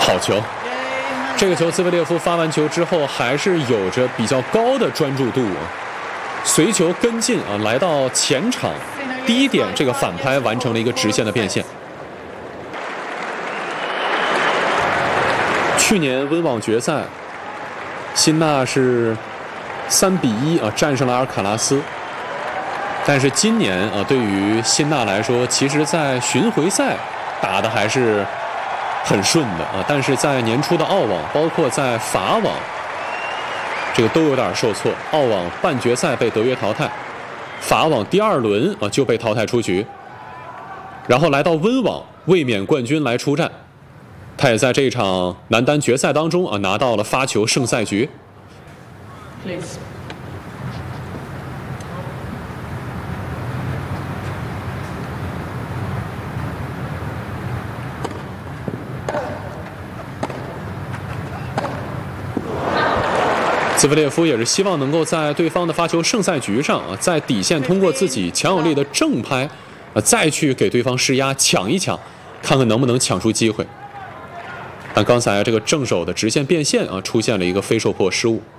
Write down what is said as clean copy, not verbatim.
好球！这个球兹维列夫发完球之后，还是有着比较高的专注度随球跟进来到前场第一点这个反拍完成了一个直线的变现。去年温网决赛，辛纳是3-1战胜了阿尔卡拉斯。但是今年对于辛纳来说，其实在巡回赛打的还是很顺的但是在年初的澳网，包括在法网，这个都有点受挫。澳网半决赛被德约淘汰，法网第2轮就被淘汰出局，然后来到温网卫冕冠军来出战，他也在这场男单决赛当中拿到了发球胜赛局。Please. 兹维列夫也是希望能够在对方的发球胜赛局上在底线通过自己强有力的正拍再去给对方施压，抢一抢，看看能不能抢出机会。但刚才这个正手的直线变现出现了一个非受迫失误。